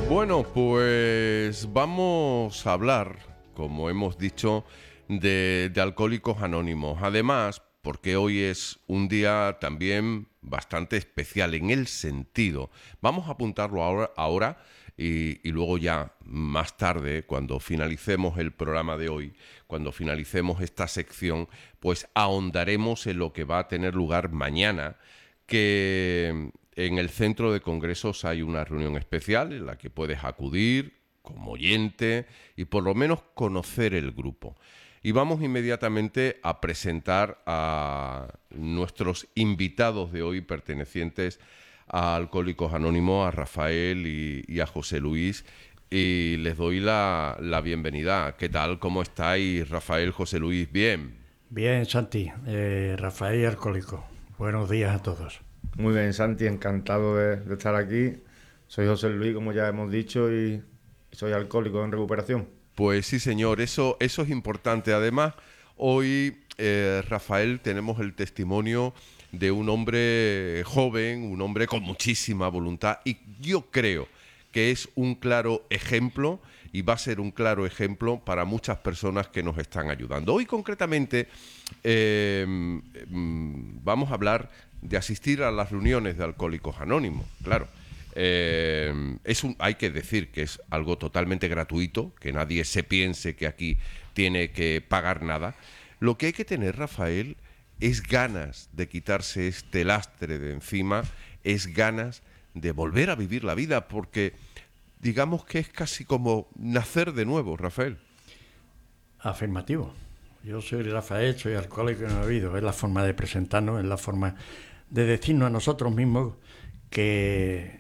Bueno, pues vamos a hablar, como hemos dicho, de Alcohólicos Anónimos. Además, porque hoy es un día también bastante especial en el sentido. Vamos a apuntarlo ahora y luego ya más tarde, cuando finalicemos el programa de hoy, cuando finalicemos esta sección, pues ahondaremos en lo que va a tener lugar mañana, que en el centro de congresos hay una reunión especial en la que puedes acudir como oyente y por lo menos conocer el grupo. Y vamos inmediatamente a presentar a nuestros invitados de hoy pertenecientes a Alcohólicos Anónimos, a Rafael y a José Luis, y les doy la bienvenida. ¿Qué tal? ¿Cómo estáis, Rafael, José Luis? ¿Bien? Bien, Santi. Rafael y Alcohólico. Buenos días a todos. Muy bien, Santi, encantado de estar aquí. Soy José Luis, como ya hemos dicho, y soy alcohólico en recuperación. Pues sí, señor, eso es importante. Además, hoy, Rafael, tenemos el testimonio de un hombre joven, un hombre con muchísima voluntad, y yo creo que es un claro ejemplo y va a ser un claro ejemplo para muchas personas que nos están ayudando. Hoy, concretamente, vamos a hablar de asistir a las reuniones de Alcohólicos Anónimos, claro. Hay que decir que es algo totalmente gratuito, que nadie se piense que aquí tiene que pagar nada. Lo que hay que tener, Rafael, es ganas de quitarse este lastre de encima, es ganas de volver a vivir la vida, porque digamos que es casi como nacer de nuevo, Rafael. Afirmativo. Yo soy Rafael, soy alcohólico y no he bebido. Es la forma de presentarnos, es la forma de decirnos a nosotros mismos que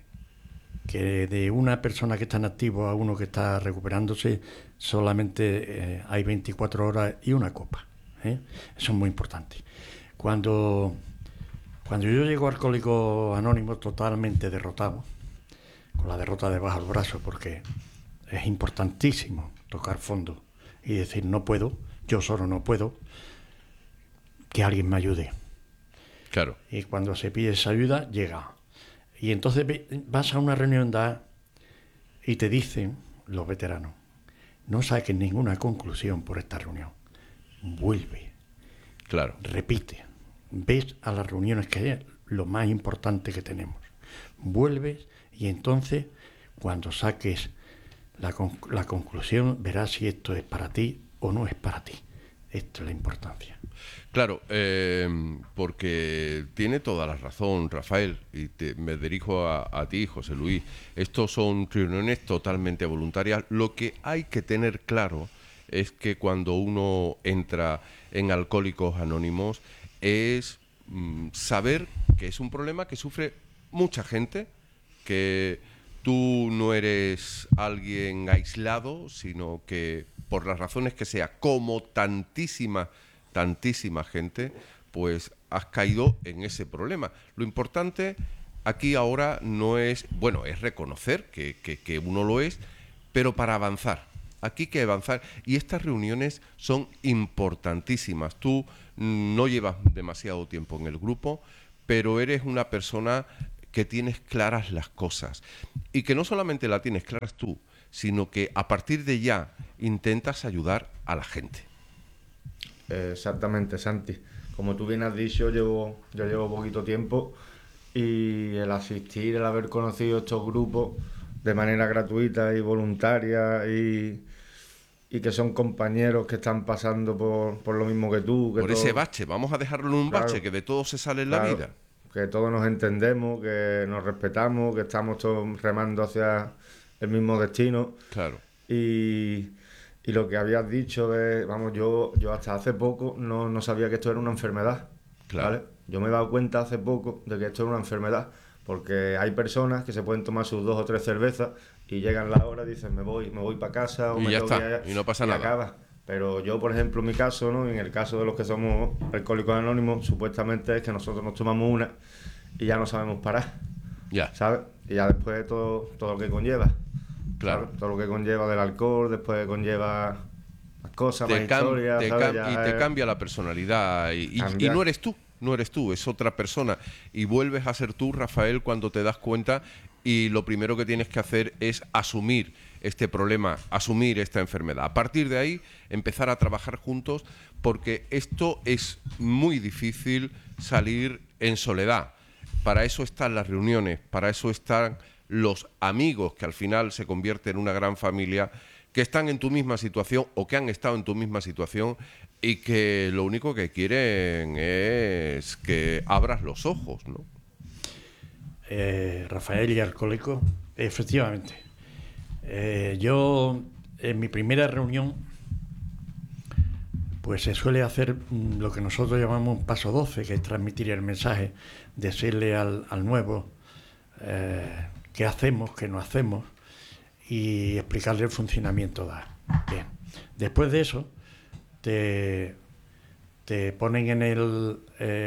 de una persona que está en activo a uno que está recuperándose solamente hay 24 horas y una copa. Eso es muy importante. Cuando yo llego a Alcohólicos Anónimos totalmente derrotado, con la derrota debajo del brazo, porque es importantísimo tocar fondo y decir no puedo, yo solo no puedo, que alguien me ayude. Claro. Y cuando se pide esa ayuda, llega. Y entonces vas a una reunión y te dicen los veteranos, no saques ninguna conclusión por esta reunión. Vuelve. Claro. Repite. Ves a las reuniones que es lo más importante que tenemos. Vuelves y entonces, cuando saques la conclusión, verás si esto es para ti o no es para ti. Esto es la importancia. Claro, porque tiene toda la razón, Rafael, y me dirijo a ti, José Luis. Estos son reuniones totalmente voluntarias. Lo que hay que tener claro es que cuando uno entra en Alcohólicos Anónimos es saber que es un problema que sufre mucha gente, que tú no eres alguien aislado, sino que por las razones que sea, como tantísima gente, pues has caído en ese problema. Lo importante aquí ahora no es, bueno, es reconocer que uno lo es, pero para avanzar. Aquí hay que avanzar y estas reuniones son importantísimas. Tú no llevas demasiado tiempo en el grupo, pero eres una persona que tienes claras las cosas y que no solamente la tienes claras tú, sino que a partir de ya intentas ayudar a la gente. Exactamente, Santi. Como tú bien has dicho, yo llevo poquito tiempo y el asistir, el haber conocido estos grupos de manera gratuita y voluntaria y que son compañeros que están pasando por lo mismo que tú. Por ese bache, vamos a dejarlo en un bache, que de todo se sale en la vida. Que todos nos entendemos, que nos respetamos, que estamos todos remando hacia el mismo destino. Claro. Y lo que habías dicho de, vamos, yo hasta hace poco no sabía que esto era una enfermedad. Claro. ¿Vale? Yo me he dado cuenta hace poco de que esto era una enfermedad, porque hay personas que se pueden tomar sus 2 o 3 cervezas y llegan la hora y dicen me voy para casa o y me ya tengo está, que ir allá, y no pasa y nada. acaba. Pero yo, por ejemplo, en mi caso, ¿no? En el caso de los que somos alcohólicos anónimos, supuestamente es que nosotros nos tomamos una y ya no sabemos parar. Ya. ¿Sabes? Y ya después todo lo que conlleva. Claro. ¿Sabes? Todo lo que conlleva del alcohol, después conlleva más cosas, más historias. Te cambia la personalidad y no eres tú. No eres tú, es otra persona. Y vuelves a ser tú, Rafael, cuando te das cuenta y lo primero que tienes que hacer es asumir este problema, asumir esta enfermedad. A partir de ahí, empezar a trabajar juntos, porque esto es muy difícil salir en soledad. Para eso están las reuniones, para eso están los amigos, que al final se convierten en una gran familia, que están en tu misma situación o que han estado en tu misma situación y que lo único que quieren es que abras los ojos, ¿no? Rafael y alcohólico, efectivamente. Yo, en mi primera reunión, pues se suele hacer lo que nosotros llamamos un paso 12, que es transmitir el mensaje, decirle al nuevo qué hacemos, qué no hacemos, y explicarle el funcionamiento Bien. Después de eso, te ponen en el...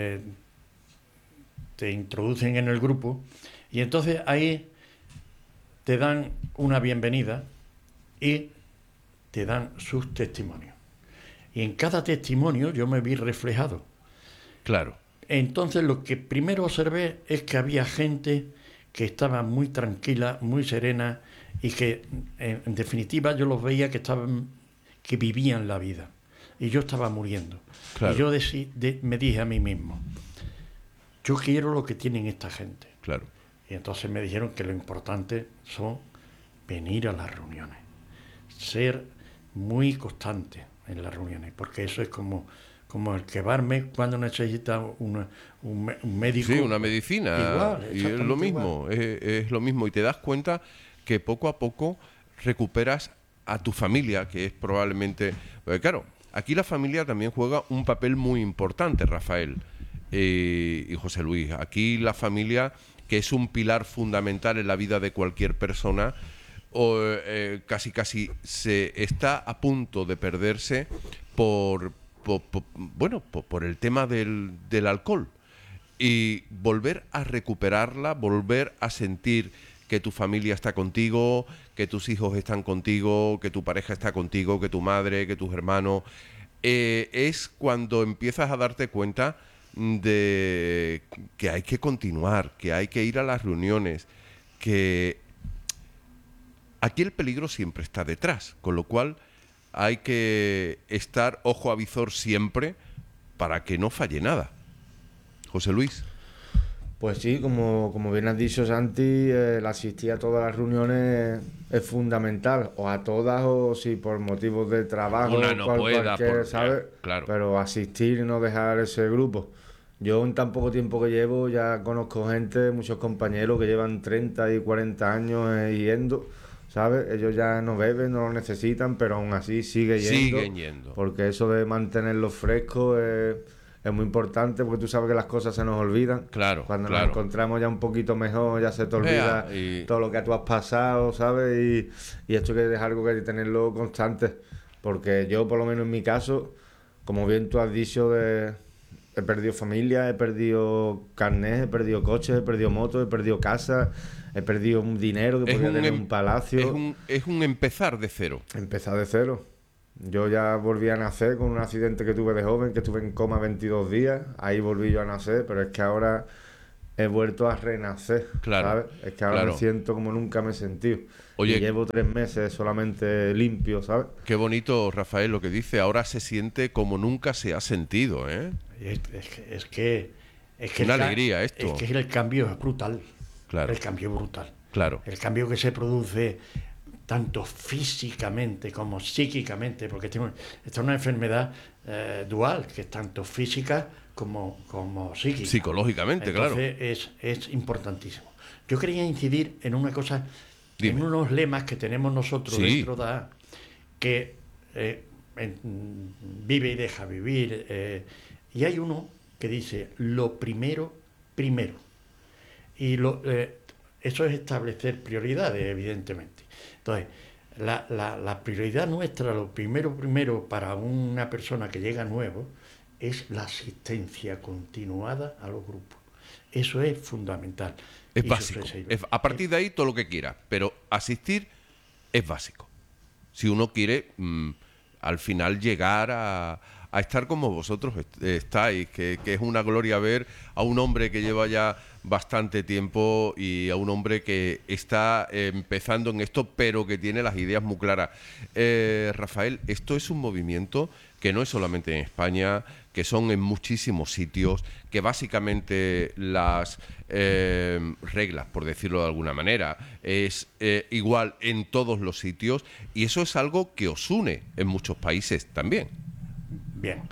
te introducen en el grupo, y entonces ahí te dan una bienvenida y te dan sus testimonios. Y en cada testimonio yo me vi reflejado. Claro. Entonces lo que primero observé es que había gente que estaba muy tranquila, muy serena, y que en definitiva yo los veía que vivían la vida. Y yo estaba muriendo. Claro. Y yo me dije a mí mismo, yo quiero lo que tienen esta gente. Claro. Y entonces me dijeron que lo importante son venir a las reuniones, ser muy constante en las reuniones, porque eso es como el quedarme cuando necesita un médico. Sí, una medicina. Igual, y es lo mismo, es lo mismo. Y te das cuenta que poco a poco recuperas a tu familia, que es probablemente... Porque claro, aquí la familia también juega un papel muy importante, Rafael y José Luis. Aquí la familia, que es un pilar fundamental en la vida de cualquier persona, casi se está a punto de perderse por el tema del alcohol, y volver a recuperarla, volver a sentir que tu familia está contigo, que tus hijos están contigo, que tu pareja está contigo, que tu madre, que tus hermanos, es cuando empiezas a darte cuenta de que hay que continuar, que hay que ir a las reuniones, que aquí el peligro siempre está detrás, con lo cual hay que estar ojo a visor siempre para que no falle nada. José Luis. Pues sí, como bien has dicho, Santi, el asistir a todas las reuniones es fundamental, o a todas, o si por motivos de trabajo, una no pueda, ¿sabes? Claro. Pero asistir y no dejar ese grupo. Yo en tan poco tiempo que llevo ya conozco gente, muchos compañeros que llevan 30 y 40 años yendo, ¿sabes? Ellos ya no beben, no lo necesitan, pero aún así siguen yendo. Porque eso de mantenerlos frescos es muy importante, porque tú sabes que las cosas se nos olvidan. Claro. Cuando nos encontramos ya un poquito mejor, ya se te olvida todo lo que tú has pasado, ¿sabes? Y esto que es algo que hay que tenerlo constante. Porque yo, por lo menos en mi caso, como bien tú has dicho, he perdido familia, he perdido carnet, he perdido coches, he perdido motos, he perdido casas, he perdido un dinero que podía tener un palacio. Es un empezar de cero. Empezar de cero. Yo ya volví a nacer con un accidente que tuve de joven, que estuve en coma 22 días. Ahí volví yo a nacer, pero es que ahora he vuelto a renacer, claro, ¿sabes? Es que ahora me siento como nunca me he sentido. Oye, y llevo 3 meses solamente limpio, ¿sabes? Qué bonito, Rafael, lo que dice. Ahora se siente como nunca se ha sentido, ¿eh? Es que una alegría esto. Es que el cambio es brutal. Claro. El cambio brutal. Claro. El cambio que se produce tanto físicamente como psíquicamente, porque esta es una enfermedad dual, que es tanto física como psíquica. Psicológicamente. Entonces, claro. Es importantísimo. Yo quería incidir en una cosa, Dime. en unos lemas que tenemos nosotros dentro de A, que vive y deja vivir, y hay uno que dice lo primero. Y eso es establecer prioridades, evidentemente. Entonces, la prioridad nuestra, lo primero para una persona que llega nuevo, es la asistencia continuada a los grupos. Eso es fundamental. Es básico. A partir de ahí todo lo que quiera, pero asistir es básico. Si uno quiere al final llegar a a estar como vosotros estáis, que es una gloria ver a un hombre que lleva ya bastante tiempo y a un hombre que está empezando en esto, pero que tiene las ideas muy claras. Rafael, esto es un movimiento que no es solamente en España, que son en muchísimos sitios, que básicamente las reglas, por decirlo de alguna manera, es igual en todos los sitios, y eso es algo que os une en muchos países también. Bien.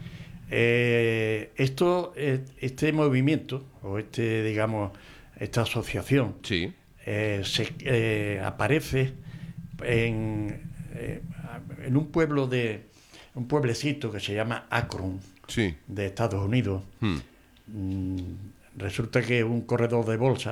Este movimiento, o digamos, esta asociación, Sí. aparece en un pueblecito que se llama Akron, Sí. de Estados Unidos. Resulta que un corredor de bolsa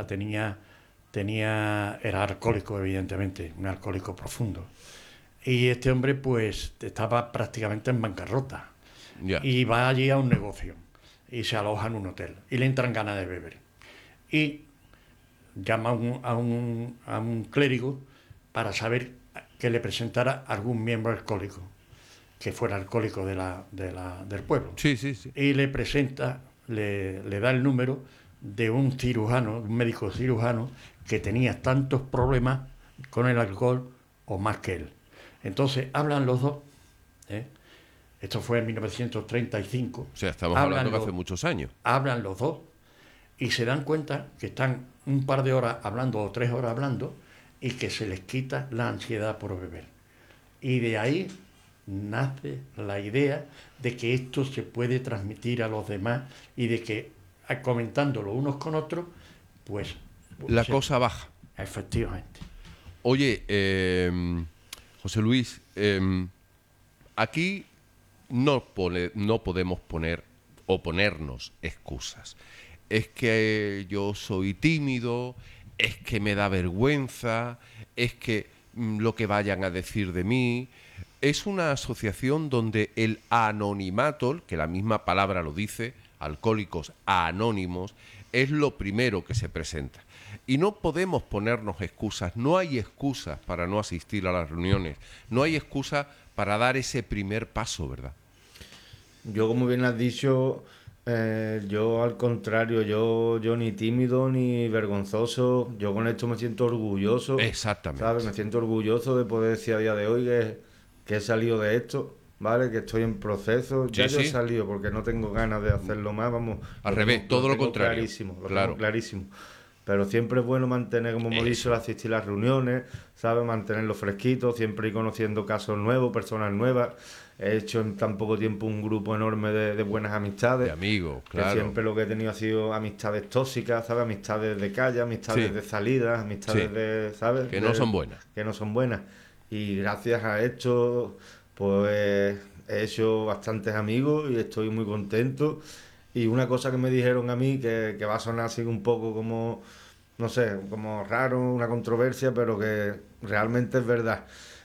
era alcohólico, evidentemente, un alcohólico profundo. Y este hombre, pues, estaba prácticamente en bancarrota. Ya. Y va allí a un negocio y se aloja en un hotel y le entran ganas de beber. Y llama a un clérigo para saber que le presentara algún miembro alcohólico, que fuera alcohólico del pueblo. Sí, sí, sí. Y le presenta, le da el número de un cirujano, un médico cirujano, que tenía tantos problemas con el alcohol o más que él. Entonces hablan los dos, esto fue en 1935. O sea, estamos hablando que hace muchos años. Hablan los dos y se dan cuenta que están un par de horas hablando o 3 horas hablando y que se les quita la ansiedad por beber. Y de ahí nace la idea de que esto se puede transmitir a los demás y de que, comentándolo unos con otros, pues... La cosa baja. Efectivamente. Oye, José Luis, aquí no podemos ponernos excusas. Es que yo soy tímido, es que me da vergüenza, es que lo que vayan a decir de mí. Es una asociación donde el anonimato, que la misma palabra lo dice, Alcohólicos Anónimos, es lo primero que se presenta. Y no podemos ponernos excusas, no hay excusas para no asistir a las reuniones, no hay excusa para dar ese primer paso, ¿verdad? Yo, como bien has dicho, yo al contrario, yo ni tímido ni vergonzoso, yo con esto me siento orgulloso. Exactamente. ¿Sabes? Me siento orgulloso de poder decir a día de hoy que he salido de esto, ¿vale? Que estoy en proceso. Ya yo he salido porque no tengo ganas de hacerlo más, vamos. Al revés, todo lo contrario. Clarísimo, Claro. tengo clarísimo. Pero siempre es bueno mantener, como hemos dicho, asistir a las reuniones, ¿sabes? Mantenerlo fresquito, siempre ir conociendo casos nuevos, personas nuevas. He hecho en tan poco tiempo un grupo enorme de buenas amistades. De amigos, claro. Que siempre lo que he tenido ha sido amistades tóxicas, ¿sabes? Amistades de calle, amistades de salidas, amistades de, ¿sabes? Que no son buenas. Que no son buenas. Y gracias a esto, pues he hecho bastantes amigos y estoy muy contento. Y una cosa que me dijeron a mí, que va a sonar así un poco como, no sé, como raro, una controversia, pero que realmente es verdad.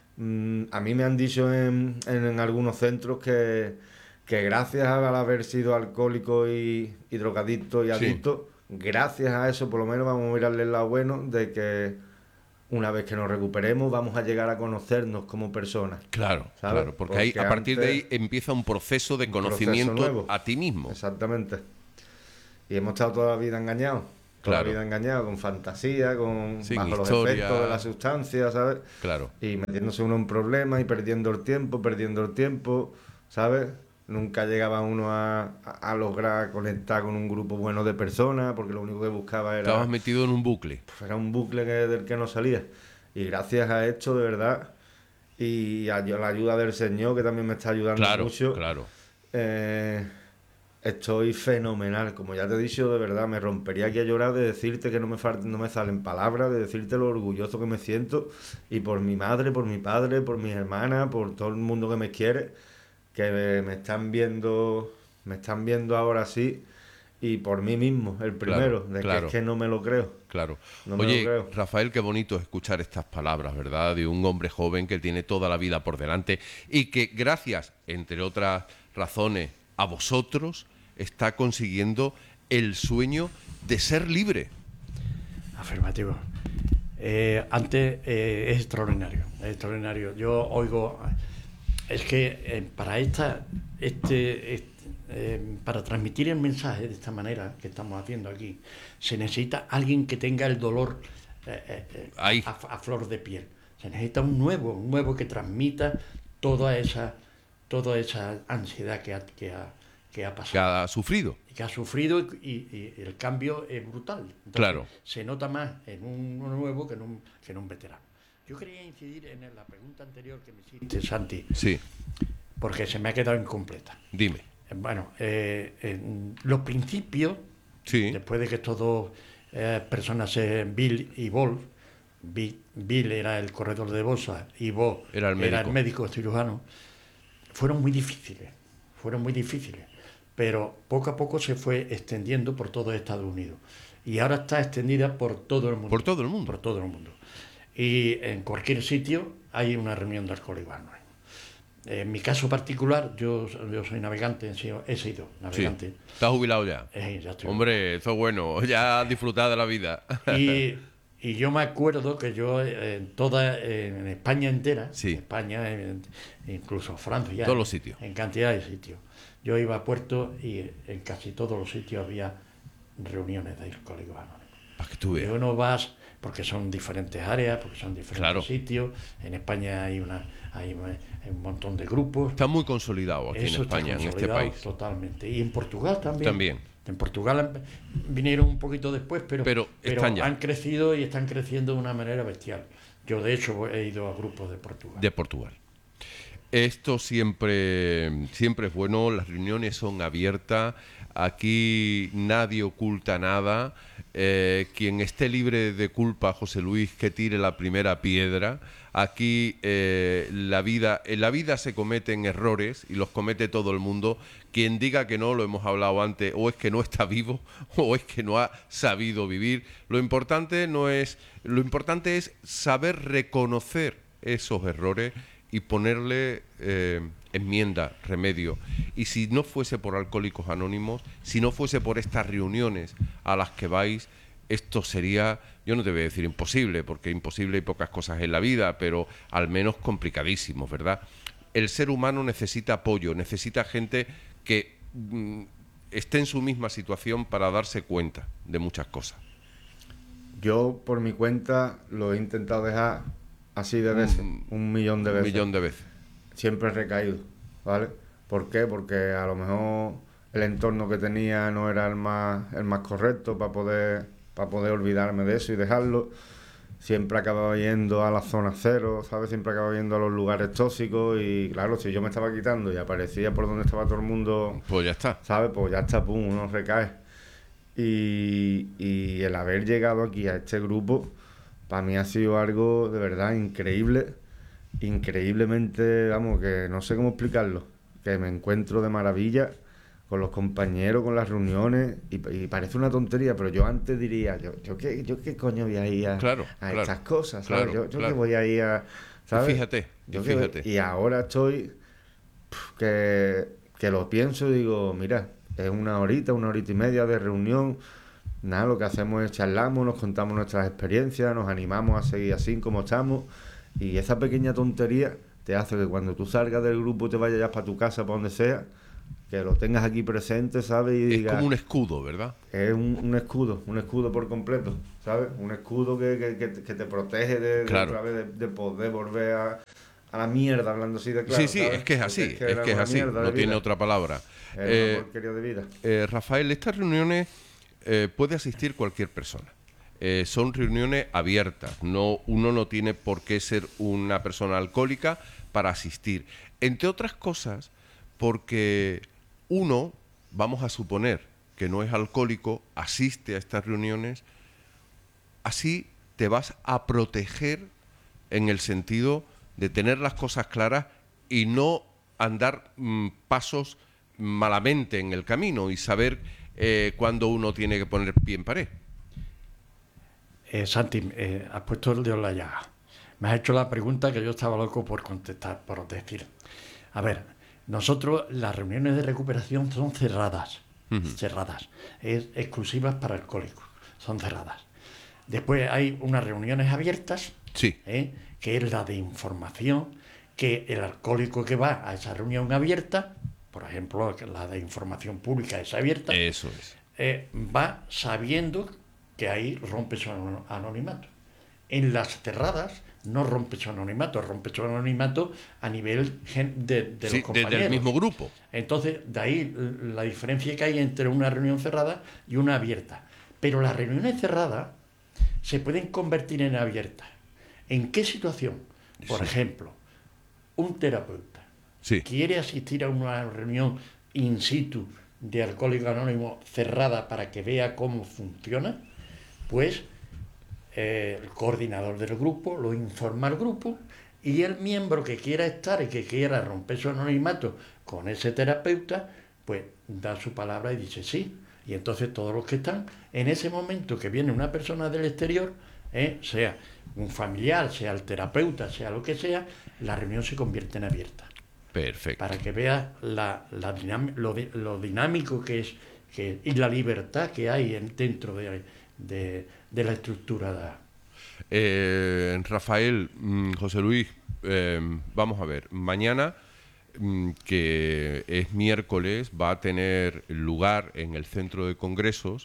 A mí me han dicho en algunos centros que gracias al haber sido alcohólico y drogadicto y adicto, gracias a eso por lo menos vamos a mirarle el lado bueno de que una vez que nos recuperemos vamos a llegar a conocernos como personas. Claro, ¿sabes? claro, porque ahí, a partir de ahí empieza un proceso de conocimiento a ti mismo. Exactamente. Y hemos estado toda la vida engañados. Toda la vida engañados, con fantasía, bajo los efectos de la sustancia, ¿sabes? Claro. Y metiéndose uno en problemas y perdiendo el tiempo, ¿sabes? Nunca llegaba uno a lograr conectar con un grupo bueno de personas, porque lo único que buscaba era... Estabas metido en un bucle. Era un bucle del que no salía. Y gracias a esto, de verdad, y a la ayuda del Señor, que también me está ayudando mucho, estoy fenomenal. Como ya te he dicho, de verdad, me rompería aquí a llorar de decirte que no me salen palabras, de decirte lo orgulloso que me siento. Y por mi madre, por mi padre, por mis hermanas, por todo el mundo que me quiere, que me están viendo ahora sí, y por mí mismo, el primero, que es que no me lo creo. Claro. No Oye, me lo creo. Rafael, qué bonito escuchar estas palabras, ¿verdad? De un hombre joven que tiene toda la vida por delante y que gracias, entre otras razones, a vosotros, está consiguiendo el sueño de ser libre. Afirmativo. Antes es extraordinario. Yo oigo Es que para transmitir el mensaje de esta manera que estamos haciendo aquí, se necesita alguien que tenga el dolor a flor de piel. Se necesita un nuevo que transmita toda esa ansiedad que ha pasado. Que ha sufrido. Que ha sufrido y el cambio es brutal. Entonces, claro. Se nota más en uno nuevo que en un veterano. Yo quería incidir en la pregunta anterior que me hiciste, Santi. Sí. Porque se me ha quedado incompleta. Dime. Bueno, en los principios, sí. Después de que estos dos personas, Bill y Wolf, Bill era el corredor de bolsa y Wolf era el médico cirujano, fueron muy difíciles, pero poco a poco se fue extendiendo por todo Estados Unidos y ahora está extendida por todo el mundo. Por todo el mundo. Por todo el mundo. Y en cualquier sitio hay una reunión de Alcohólicos Anónimos. En mi caso particular, yo soy navegante, he sido navegante. Sí. ¿Estás jubilado ya? Ya estoy. Hombre, eso es bueno, ya has disfrutado de la vida. Y yo me acuerdo que yo en España entera, sí. España, incluso Francia, todos los sitios. En cantidad de sitios. Yo iba a puerto y en casi todos los sitios había reuniones de Alcohólicos Anónimos. Para que tú veas. Y uno vas, porque son diferentes áreas, porque son diferentes sitios. En España hay un montón de grupos. Está muy consolidado aquí en España, en este país. Totalmente. Y en Portugal también. También. En Portugal vinieron un poquito después, pero han crecido y están creciendo de una manera bestial. Yo, de hecho, he ido a grupos de Portugal. De Portugal. Esto siempre es bueno, las reuniones son abiertas, aquí nadie oculta nada. Quien esté libre de culpa, José Luis, que tire la primera piedra. Aquí en la vida se cometen errores y los comete todo el mundo. Quien diga que no, lo hemos hablado antes, o es que no está vivo o es que no ha sabido vivir. Lo importante es saber reconocer esos errores y ponerle enmienda, remedio. Y si no fuese por Alcohólicos Anónimos, si no fuese por estas reuniones a las que vais, esto sería, yo no te voy a decir imposible, porque imposible hay pocas cosas en la vida, pero al menos complicadísimo, ¿verdad? El ser humano necesita apoyo, necesita gente que esté en su misma situación para darse cuenta de muchas cosas. Yo, por mi cuenta, lo he intentado dejar así de veces, 1.000.000 de veces. 1.000.000 de veces. Siempre he recaído, ¿vale? ¿Por qué? Porque a lo mejor el entorno que tenía no era el más correcto para poder olvidarme de eso y dejarlo. Siempre acababa yendo a la zona cero, ¿sabes? Siempre acababa yendo a los lugares tóxicos y, claro, si yo me estaba quitando y aparecía por donde estaba todo el mundo... Pues ya está. ¿Sabes? Pues ya está, pum, uno recae. Y el haber llegado aquí a este grupo, para mí ha sido algo de verdad increíble. Increíblemente, vamos, que no sé cómo explicarlo. Que me encuentro de maravilla con los compañeros, con las reuniones, y parece una tontería, pero yo antes diría, yo qué coño voy a ir a estas cosas, ¿sabes? Claro, yo que voy a ir a... ¿sabes? Fíjate. Y ahora estoy que lo pienso y digo, mira, es una horita y media de reunión, nada, lo que hacemos es charlamos, nos contamos nuestras experiencias, nos animamos a seguir así como estamos, y esa pequeña tontería te hace que cuando tú salgas del grupo te vayas ya para tu casa, para donde sea, que lo tengas aquí presente, ¿sabes? Y digas, es como un escudo, ¿verdad? Es un escudo por completo, ¿sabes? Un escudo que te protege de otra vez de poder volver a la mierda, hablando así de claro. Sí, ¿sabes? Es que es así, no tiene otra palabra. Es una porquería de vida. Rafael, estas reuniones puede asistir cualquier persona. Son reuniones abiertas, uno no tiene por qué ser una persona alcohólica para asistir. Entre otras cosas, porque uno, vamos a suponer que no es alcohólico, asiste a estas reuniones, así te vas a proteger en el sentido de tener las cosas claras y no andar pasos malamente en el camino y saber cuándo uno tiene que poner pie en pared. Santi, has puesto el dedo en la llaga. Me has hecho la pregunta que yo estaba loco por contestar, por decir. A ver, nosotros las reuniones de recuperación son cerradas, exclusivas para alcohólicos, son cerradas. Después hay unas reuniones abiertas, sí, que es la de información, que el alcohólico que va a esa reunión abierta, por ejemplo, la de información pública es abierta, Eso es. va sabiendo que ahí rompe su anonimato. En las cerradas no rompe su anonimato a nivel de Sí, los compañeros. del mismo grupo. Entonces, de ahí la diferencia que hay entre una reunión cerrada y una abierta. Pero las reuniones cerradas se pueden convertir en abiertas. ¿En qué situación? Por Sí. ejemplo, un terapeuta Sí. quiere asistir a una reunión in situ de Alcohólicos Anónimos cerrada para que vea cómo funciona, pues el coordinador del grupo lo informa al grupo y el miembro que quiera estar y que quiera romper su anonimato con ese terapeuta, pues da su palabra y dice sí. Y entonces todos los que están, en ese momento que viene una persona del exterior, sea un familiar, sea el terapeuta, sea lo que sea, la reunión se convierte en abierta. Perfecto. Para que veas lo dinámico que es y la libertad que hay dentro de la estructura. Rafael, José Luis, vamos a ver, mañana, que es miércoles, va a tener lugar en el centro de congresos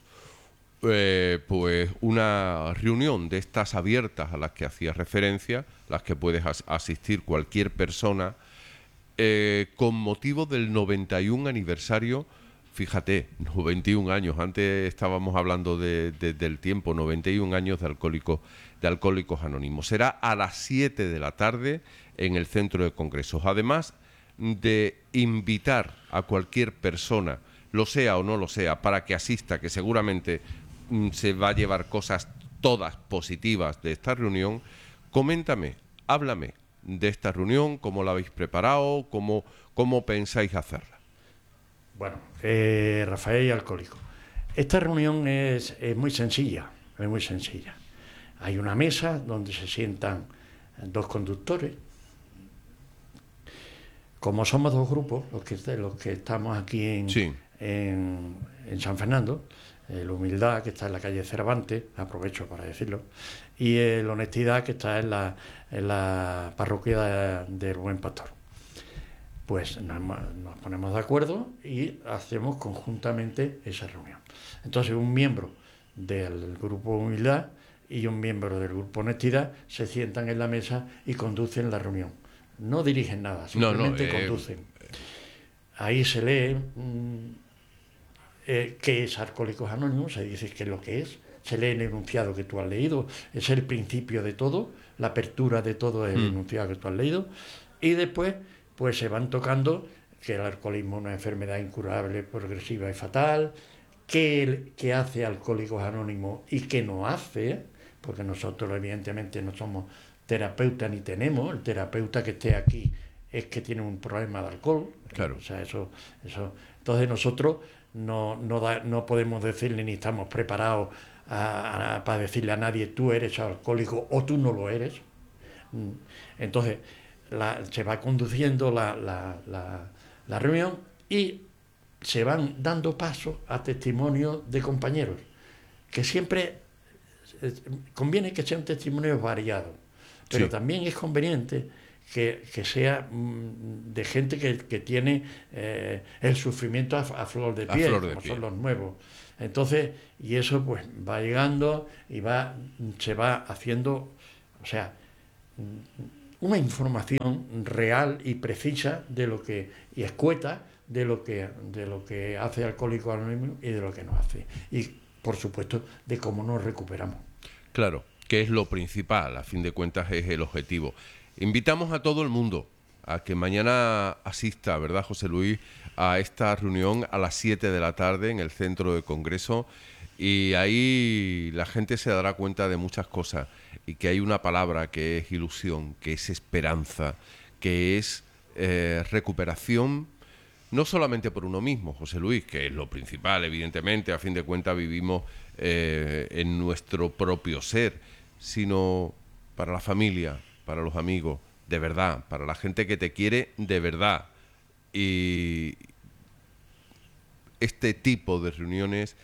pues una reunión de estas abiertas a las que hacías referencia, las que puedes asistir cualquier persona, con motivo del 91 aniversario. Fíjate, 91 años, antes estábamos hablando del tiempo, 91 años de Alcohólicos Anónimos. Será a las 7 de la tarde en el centro de congresos. Además de invitar a cualquier persona, lo sea o no lo sea, para que asista, que seguramente se va a llevar cosas todas positivas de esta reunión, coméntame, háblame de esta reunión, cómo la habéis preparado, cómo pensáis hacerla. Bueno, Rafael y Alcohólico. Esta reunión es muy sencilla, es muy sencilla. Hay una mesa donde se sientan dos conductores. Como somos dos grupos, los que estamos aquí Sí. en San Fernando, la Humildad, que está en la calle Cervantes, aprovecho para decirlo, y la Honestidad, que está en la parroquia del Buen Pastor. Pues nos ponemos de acuerdo y hacemos conjuntamente esa reunión. Entonces, un miembro del grupo Humildad y un miembro del grupo Honestidad se sientan en la mesa y conducen la reunión. No dirigen nada, simplemente conducen. Ahí se lee qué es Alcohólicos Anónimos, se dice qué es lo que es, se lee el enunciado que tú has leído, es el principio de todo, la apertura de todo es el enunciado que tú has leído, y después pues se van tocando que el alcoholismo es una enfermedad incurable, progresiva y fatal, qué hace Alcohólicos Anónimos y qué no hace, porque nosotros evidentemente no somos terapeutas ni tenemos, el terapeuta que esté aquí es que tiene un problema de alcohol. Claro. O sea, eso. Entonces nosotros no podemos decirle ni estamos preparados para decirle a nadie tú eres alcohólico o tú no lo eres. Entonces se va conduciendo la reunión y se van dando paso a testimonios de compañeros, que siempre conviene que sean testimonios variados, pero Sí. también es conveniente que sea de gente que tiene el sufrimiento a flor de piel, como son los nuevos. Entonces, y eso pues va llegando y se va haciendo, o sea, una información real y precisa y escueta de lo que hace Alcohólicos Anónimos y de lo que no hace. Y, por supuesto, de cómo nos recuperamos. Claro, que es lo principal, a fin de cuentas es el objetivo. Invitamos a todo el mundo a que mañana asista, ¿verdad, José Luis?, a esta reunión a las 7 de la tarde en el centro de congreso, y ahí la gente se dará cuenta de muchas cosas, y que hay una palabra que es ilusión, que es esperanza, que es recuperación, no solamente por uno mismo, José Luis, que es lo principal, evidentemente, a fin de cuentas vivimos en nuestro propio ser, sino para la familia, para los amigos, de verdad, para la gente que te quiere de verdad. Y este tipo de reuniones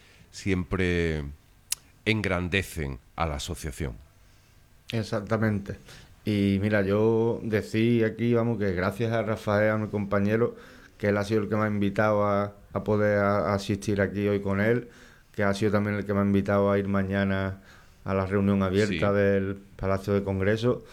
siempre engrandecen a la asociación. Exactamente. Y mira, yo decía aquí, vamos, que gracias a Rafael, a mi compañero, que él ha sido el que me ha invitado a poder asistir aquí hoy con él, que ha sido también el que me ha invitado a ir mañana a la reunión abierta del Palacio de Congreso.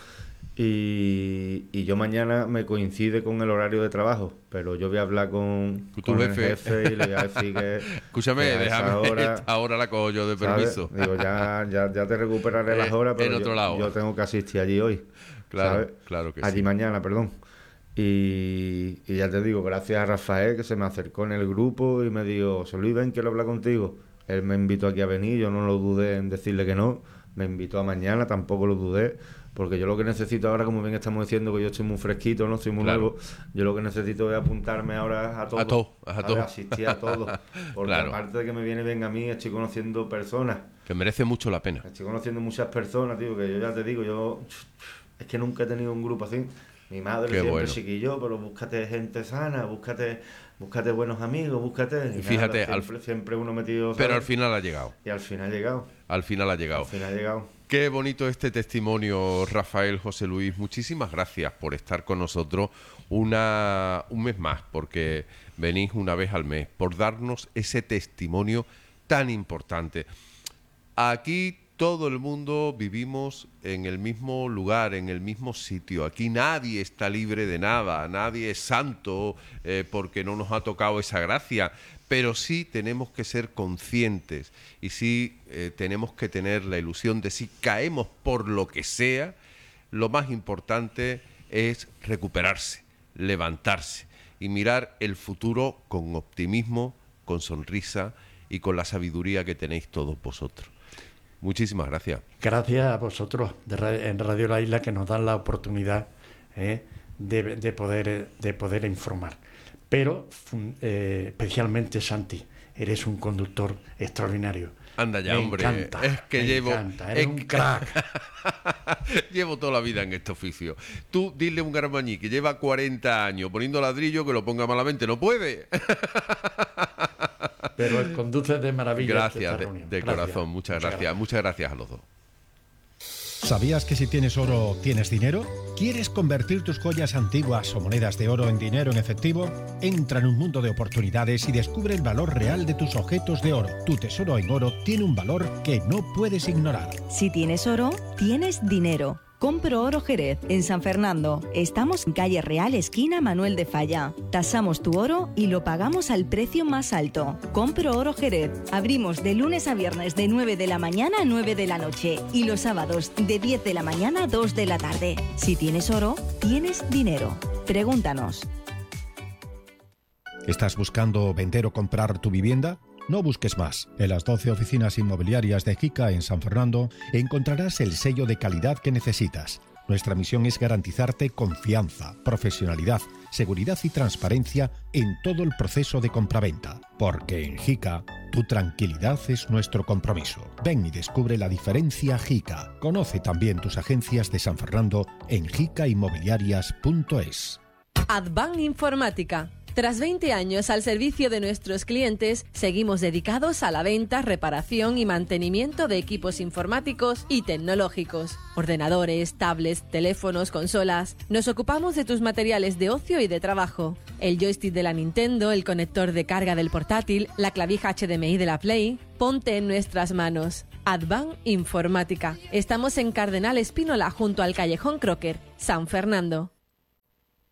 Y yo mañana me coincide con el horario de trabajo, pero yo voy a hablar con el jefe y le voy a decir que... Escúchame, que déjame, ahora la cojo yo de permiso. ¿Sabes? Digo, ya te recuperaré las horas, pero yo tengo que asistir allí hoy. Claro, ¿sabes? claro que allí sí. Mañana, perdón. Y ya te digo, gracias a Rafael, que se me acercó en el grupo y me dijo, José Luis, ven, quiero hablar contigo. Él me invitó aquí a venir, yo no lo dudé en decirle que no. Me invitó a mañana, tampoco lo dudé. Porque yo lo que necesito ahora, como bien estamos diciendo, que yo estoy muy fresquito, no estoy muy nuevo, yo lo que necesito es apuntarme ahora a todo. A todo. Asistir a todo. Porque aparte de que me viene bien a mí, estoy conociendo personas. Que merece mucho la pena. Estoy conociendo muchas personas, tío, que yo ya te digo, es que nunca he tenido un grupo así. Mi madre siempre chiquillo, pero búscate gente sana, búscate buenos amigos, búscate. Y fíjate, siempre uno metido... ¿sabes? Pero al final ha llegado. Y al final ha llegado. Al final ha llegado. Qué bonito este testimonio, Rafael, José Luis. Muchísimas gracias por estar con nosotros un mes más, porque venís una vez al mes, por darnos ese testimonio tan importante. Aquí todo el mundo vivimos en el mismo lugar, en el mismo sitio. Aquí nadie está libre de nada, nadie es santo porque no nos ha tocado esa gracia. Pero sí tenemos que ser conscientes y sí tenemos que tener la ilusión de si caemos por lo que sea, lo más importante es recuperarse, levantarse y mirar el futuro con optimismo, con sonrisa y con la sabiduría que tenéis todos vosotros. Muchísimas gracias. Gracias a vosotros en Radio La Isla, que nos dan la oportunidad de poder informar. Pero especialmente, Santi, eres un conductor extraordinario. Anda ya, hombre. Encanta, es que eres un crack. Llevo toda la vida en este oficio. Tú dile a un garbañí que lleva 40 años poniendo ladrillo que lo ponga malamente. No puede. Pero el conduce de maravilla. Gracias, de corazón. Muchas gracias. Muchas gracias a los dos. ¿Sabías que si tienes oro, tienes dinero? ¿Quieres convertir tus joyas antiguas o monedas de oro en dinero en efectivo? Entra en un mundo de oportunidades y descubre el valor real de tus objetos de oro. Tu tesoro en oro tiene un valor que no puedes ignorar. Si tienes oro, tienes dinero. Compro Oro Jerez, en San Fernando. Estamos en calle Real, esquina Manuel de Falla. Tasamos tu oro y lo pagamos al precio más alto. Compro Oro Jerez. Abrimos de lunes a viernes de 9 de la mañana a 9 de la noche y los sábados de 10 de la mañana a 2 de la tarde. Si tienes oro, tienes dinero. Pregúntanos. ¿Estás buscando vender o comprar tu vivienda? No busques más. En las 12 oficinas inmobiliarias de JICA en San Fernando encontrarás el sello de calidad que necesitas. Nuestra misión es garantizarte confianza, profesionalidad, seguridad y transparencia en todo el proceso de compraventa. Porque en JICA, tu tranquilidad es nuestro compromiso. Ven y descubre la diferencia JICA. Conoce también tus agencias de San Fernando en jicainmobiliarias.es. Advan Informática. Tras 20 años al servicio de nuestros clientes, seguimos dedicados a la venta, reparación y mantenimiento de equipos informáticos y tecnológicos. Ordenadores, tablets, teléfonos, consolas. Nos ocupamos de tus materiales de ocio y de trabajo. El joystick de la Nintendo, el conector de carga del portátil, la clavija HDMI de la Play. Ponte en nuestras manos. Advan Informática. Estamos en Cardenal Espínola, junto al Callejón Crocker, San Fernando.